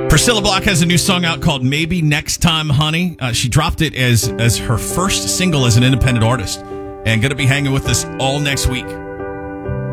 Priscilla Block has a new song out called Maybe Next Time Honey. She dropped it as her first single as an independent artist and going to be hanging with us all next week.